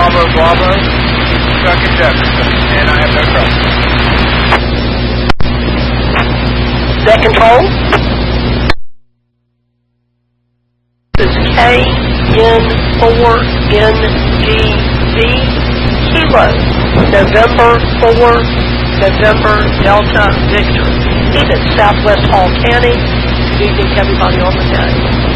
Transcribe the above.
Bravo, Bravo, stuck in Jefferson, and I have no trouble. That control? This is KN4NGV, Kilo, November 4, November Delta Victor. He's at Southwest Hall County. Good evening to everybody on the day.